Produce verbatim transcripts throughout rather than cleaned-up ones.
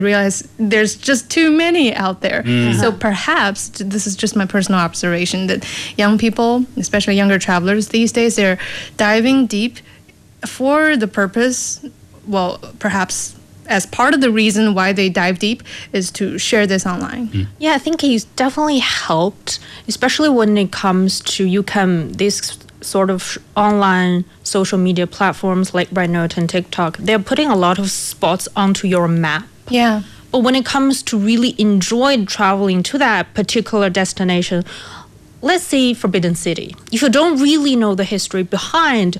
realize there's just too many out there. Mm. So perhaps, this is just my personal observation, that young people, especially younger travelers these days, they're diving deep for the purpose, well, perhaps as part of the reason why they dive deep is to share this online. Mm. Yeah, I think it's definitely helped, especially when it comes to you can this sort of online social media platforms like RedNote and TikTok. They're putting a lot of spots onto your map. Yeah. But when it comes to really enjoy traveling to that particular destination, let's say Forbidden City, if you don't really know the history behind,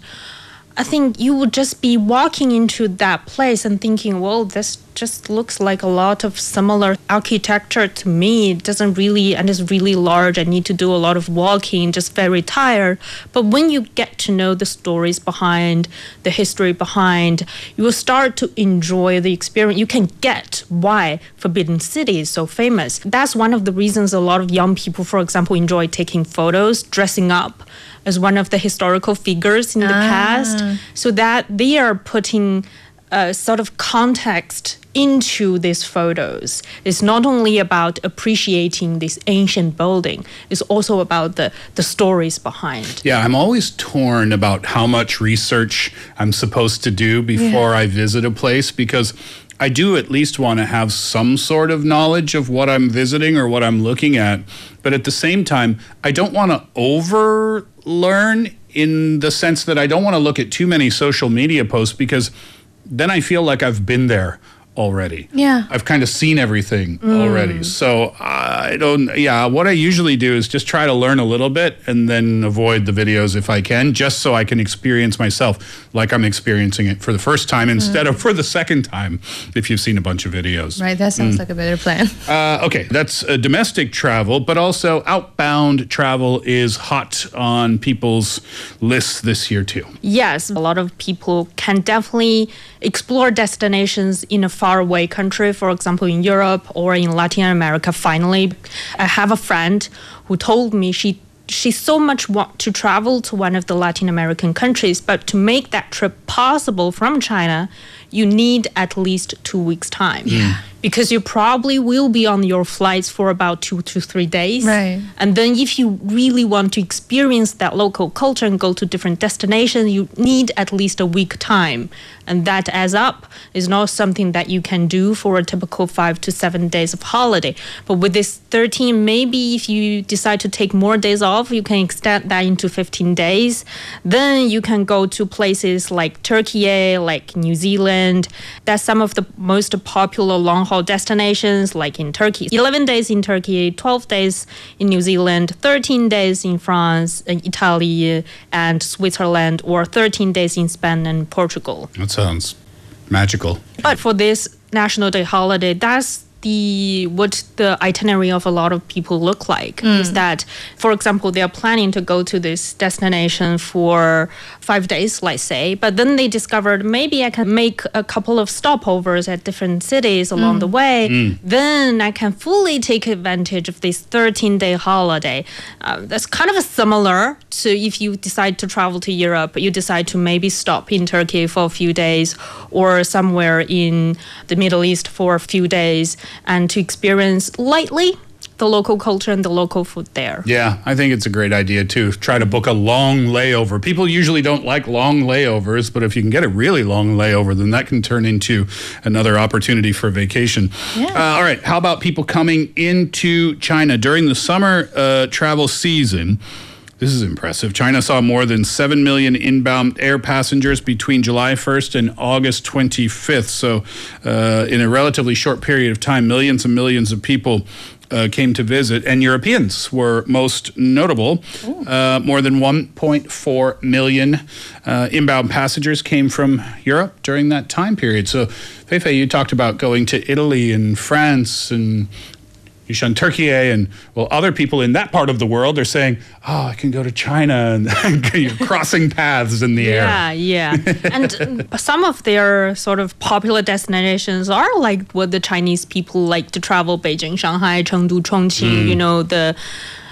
I think you would just be walking into that place and thinking, well, this just looks like a lot of similar architecture to me. It doesn't really, and it's really large. I need to do a lot of walking, just very tired. But when you get to know the stories behind, the history behind, you will start to enjoy the experience. You can get why Forbidden City is so famous. That's one of the reasons a lot of young people, for example, enjoy taking photos, dressing up as one of the historical figures in the Ah. past, so that they are putting a sort of context into these photos. It's not only about appreciating this ancient building, it's also about the, the stories behind. Yeah, I'm always torn about how much research I'm supposed to do before Yeah. I visit a place, because I do at least want to have some sort of knowledge of what I'm visiting or what I'm looking at. But at the same time, I don't want to over learn, in the sense that I don't want to look at too many social media posts, because then I feel like I've been there already. Yeah. I've kind of seen everything already. So I don't, yeah, what I usually do is just try to learn a little bit and then avoid the videos if I can, just so I can experience myself like I'm experiencing it for the first time instead of for the second time if you've seen a bunch of videos. Right, that sounds like a better plan. Uh, okay, that's uh, domestic travel, but also outbound travel is hot on people's lists this year too. Yes, a lot of people can definitely explore destinations in a faraway country, for example, in Europe or in Latin America. Finally, I have a friend who told me she she so much want to travel to one of the Latin American countries, but to make that trip possible from China, you need at least two weeks' time. Yeah. Because you probably will be on your flights for about two to three days. Right. And then if you really want to experience that local culture and go to different destinations, you need at least a week time. And that adds up. Is not something that you can do for a typical five to seven days of holiday. But with this thirteen, maybe if you decide to take more days off, you can extend that into fifteen days. Then you can go to places like Turkey, like New Zealand. That's some of the most popular long-haul destinations, like in Turkey. eleven days in Turkey, twelve days in New Zealand, thirteen days in France, Italy, and Switzerland, or thirteen days in Spain and Portugal. That sounds magical. But for this National Day holiday, that's the what the itinerary of a lot of people look like. Is that, for example, they are planning to go to this destination for five days, let's say, but then they discovered maybe I can make a couple of stopovers at different cities along the way. Then I can fully take advantage of this thirteen-day holiday. Uh, that's kind of similar to if you decide to travel to Europe, you decide to maybe stop in Turkey for a few days or somewhere in the Middle East for a few days, and to experience lightly the local culture and the local food there. Yeah, I think it's a great idea too. Try to book a long layover. People usually don't like long layovers, but if you can get a really long layover, then that can turn into another opportunity for vacation. Yeah. Uh, all right, how about people coming into China during the summer uh, travel season? This is impressive. China saw more than seven million inbound air passengers between July first and August twenty-fifth. So uh, in a relatively short period of time, millions and millions of people uh, came to visit, and Europeans were most notable. Uh, more than one point four million uh, inbound passengers came from Europe during that time period. So, Feifei, you talked about going to Italy and France and Yushan, Turkey, and well, other people in that part of the world are saying, "Oh, I can go to China," and you're crossing paths in the air. Yeah, yeah. And uh, some of their sort of popular destinations are like what the Chinese people like to travel: Beijing, Shanghai, Chengdu, Chongqing. You know, the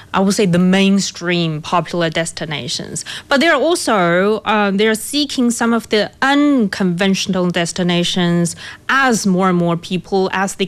I would say, the mainstream popular destinations. But they're also uh, they're seeking some of the unconventional destinations as more and more people, as they